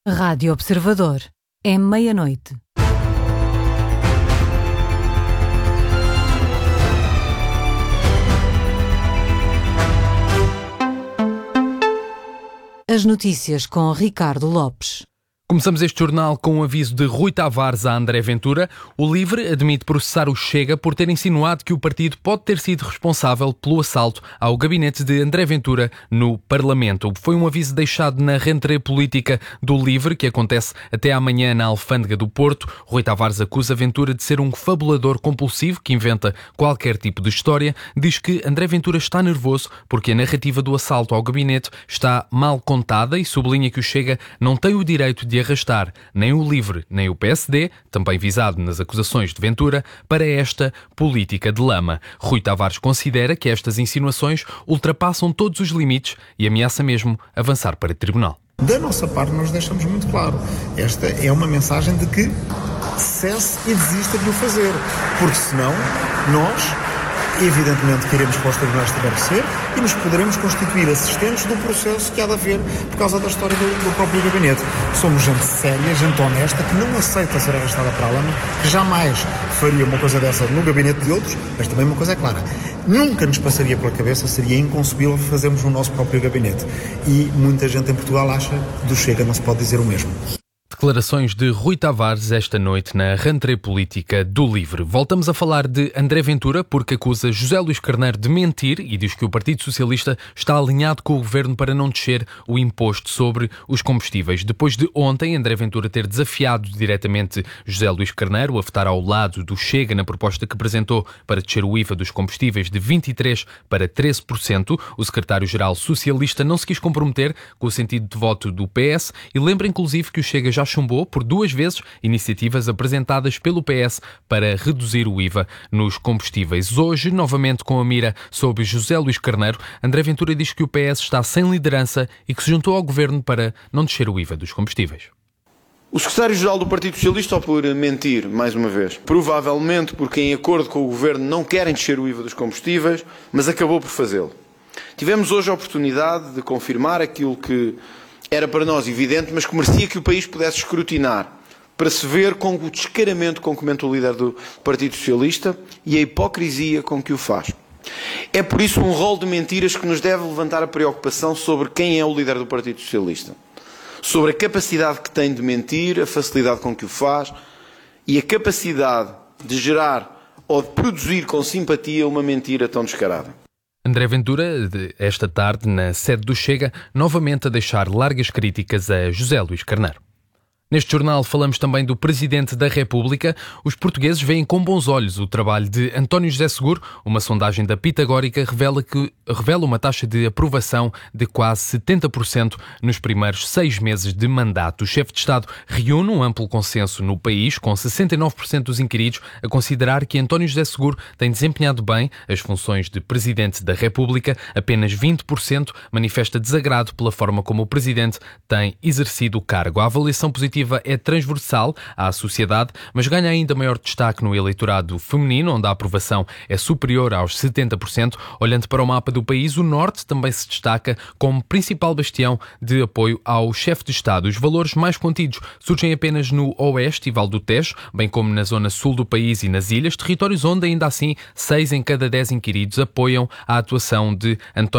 Rádio Observador. É meia-noite. As notícias com Ricardo Lopes. Começamos este jornal com um aviso de Rui Tavares a André Ventura. O LIVRE admite processar o Chega por ter insinuado que o partido pode ter sido responsável pelo assalto ao gabinete de André Ventura no Parlamento. Foi um aviso deixado na rentrée política do LIVRE, que acontece até amanhã na Alfândega do Porto. Rui Tavares acusa Ventura de ser um fabulador compulsivo que inventa qualquer tipo de história. Diz que André Ventura está nervoso porque a narrativa do assalto ao gabinete está mal contada e sublinha que o Chega não tem o direito de arrastar nem o LIVRE nem o PSD, também visado nas acusações de Ventura, para esta política de lama. Rui Tavares considera que estas insinuações ultrapassam todos os limites e ameaça mesmo avançar para o tribunal. Da nossa parte, nós deixamos muito claro. Esta é uma mensagem de que cesse e desista de o fazer, porque senão nós, evidentemente, queremos que os tribunais esclarecer e nos poderemos constituir assistentes do processo que há de haver por causa da história do próprio gabinete. Somos gente séria, gente honesta, que não aceita ser arrastada para a lama, que jamais faria uma coisa dessa no gabinete de outros, mas também uma coisa é clara. Nunca nos passaria pela cabeça, seria inconcebível fazermos no nosso próprio gabinete. E muita gente em Portugal acha que do Chega não se pode dizer o mesmo. Declarações de Rui Tavares esta noite na rentrée política do LIVRE. Voltamos a falar de André Ventura porque acusa José Luís Carneiro de mentir e diz que o Partido Socialista está alinhado com o Governo para não descer o imposto sobre os combustíveis. Depois de ontem, André Ventura ter desafiado diretamente José Luís Carneiro a votar ao lado do Chega na proposta que apresentou para descer o IVA dos combustíveis de 23% para 13%, o secretário-geral socialista não se quis comprometer com o sentido de voto do PS e lembra inclusive que o Chega já chumbou por 2 vezes iniciativas apresentadas pelo PS para reduzir o IVA nos combustíveis. Hoje, novamente com a mira sobre José Luís Carneiro, André Ventura diz que o PS está sem liderança e que se juntou ao Governo para não descer o IVA dos combustíveis. O secretário-geral do Partido Socialista, ou por mentir, mais uma vez, provavelmente porque em acordo com o Governo não querem descer o IVA dos combustíveis, mas acabou por fazê-lo. Tivemos hoje a oportunidade de confirmar aquilo que era para nós evidente, mas que merecia que o país pudesse escrutinar, para se ver com o descaramento com que comenta o líder do Partido Socialista e a hipocrisia com que o faz. É por isso um rol de mentiras que nos deve levantar a preocupação sobre quem é o líder do Partido Socialista, sobre a capacidade que tem de mentir, a facilidade com que o faz e a capacidade de gerar ou de produzir com simpatia uma mentira tão descarada. André Ventura, esta tarde, na sede do Chega, novamente a deixar largas críticas a José Luís Carneiro. Neste jornal falamos também do Presidente da República. Os portugueses veem com bons olhos o trabalho de António José Seguro. Uma sondagem da Pitagórica revela uma taxa de aprovação de quase 70% nos primeiros 6 meses de mandato. O chefe de Estado reúne um amplo consenso no país, com 69% dos inquiridos a considerar que António José Seguro tem desempenhado bem as funções de Presidente da República. Apenas 20% manifesta desagrado pela forma como o Presidente tem exercido o cargo. A avaliação positiva é transversal à sociedade, mas ganha ainda maior destaque no eleitorado feminino, onde a aprovação é superior aos 70%. Olhando para o mapa do país, o Norte também se destaca como principal bastião de apoio ao chefe de Estado. Os valores mais contidos surgem apenas no Oeste e Val do Tejo, bem como na zona sul do país e nas ilhas, territórios onde ainda assim 6 em cada 10 inquiridos apoiam a atuação de António